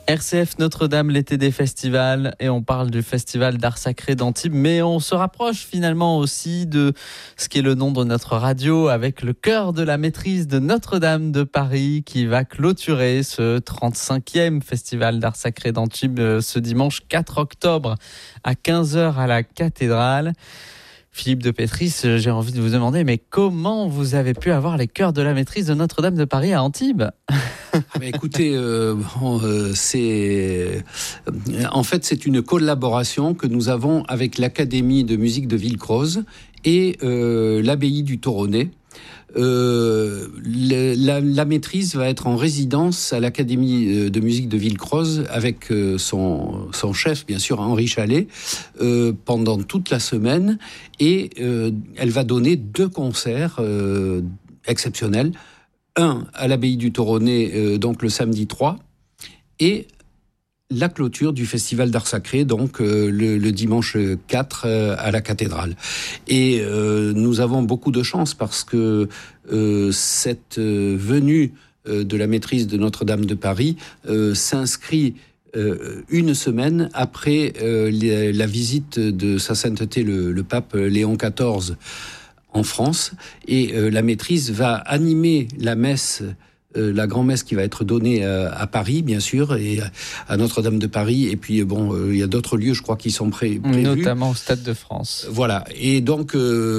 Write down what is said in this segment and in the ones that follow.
RCF Notre-Dame, l'été des festivals, et on parle du festival d'art sacré d'Antibes, mais on se rapproche finalement aussi de ce qui est le nom de notre radio avec le chœur de la maîtrise de Notre-Dame de Paris qui va clôturer ce 35e festival d'art sacré d'Antibes ce dimanche 4 octobre à 15h à la cathédrale. Philippe de Pétris, j'ai envie de vous demander, mais comment vous avez pu avoir les chœurs de la maîtrise de Notre-Dame de Paris à Antibes ? Écoutez, c'est une collaboration que nous avons avec l'Académie de musique de Villecroze et l'Abbaye du Toronnais. La maîtrise va être en résidence à l'Académie de musique de Villecroze avec son chef, bien sûr, Henri Challet, pendant toute la semaine. Et elle va donner 2 concerts exceptionnels. Un à l'Abbaye du Toronnais, donc le samedi 3, et la clôture du Festival d'Art Sacré, donc le dimanche 4 à la cathédrale. Et nous avons beaucoup de chance parce que cette venue de la maîtrise de Notre-Dame de Paris s'inscrit une semaine après la visite de Sa Sainteté le pape Léon XIV en France, et la maîtrise va animer la messe, la grand-messe qui va être donnée à Paris, bien sûr, et à Notre-Dame de Paris, et puis il y a d'autres lieux, je crois, qui sont prévus. Notamment au Stade de France. Voilà, et donc,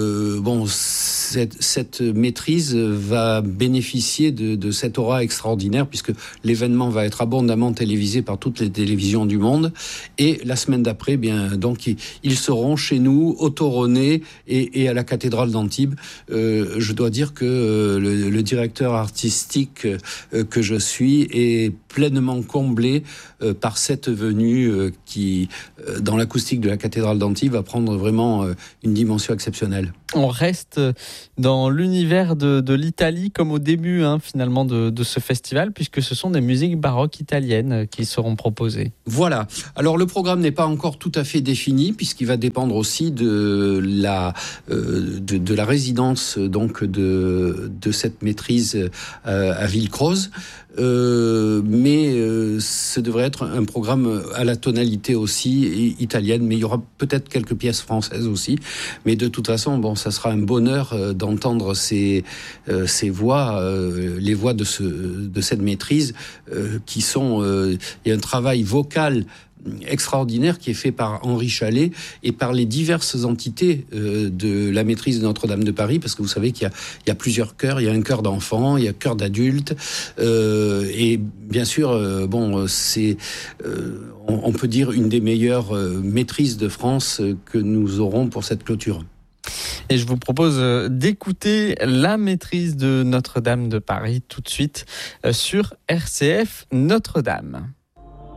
cette maîtrise va bénéficier de cette aura extraordinaire, puisque l'événement va être abondamment télévisé par toutes les télévisions du monde, et la semaine d'après, donc, ils seront chez nous, au Toronnais et à la cathédrale d'Antibes. Je dois dire que le directeur artistique que je suis est pleinement comblé par cette venue qui, dans l'acoustique de la cathédrale d'Antibes, va prendre vraiment une dimension exceptionnelle. On reste dans l'univers de l'Italie, comme au début finalement de ce festival, puisque ce sont des musiques baroques italiennes qui seront proposées. Voilà. Alors le programme n'est pas encore tout à fait défini, puisqu'il va dépendre aussi de la résidence donc de cette maîtrise à Villecroze. Mais ce devrait être un programme à la tonalité aussi italienne, mais il y aura peut-être quelques pièces françaises aussi. Mais de toute façon, ça sera un bonheur d'entendre ces voix, les voix de cette maîtrise, qui sont... il y a un travail vocal extraordinaire qui est fait par Henri Challet et par les diverses entités de la maîtrise de Notre-Dame de Paris, parce que vous savez qu'il y a plusieurs chœurs, il y a un chœur d'enfants, il y a un chœur d'adultes, et bien sûr, c'est, on peut dire, une des meilleures maîtrises de France que nous aurons pour cette clôture. Et je vous propose d'écouter la maîtrise de Notre-Dame de Paris tout de suite sur RCF Notre-Dame.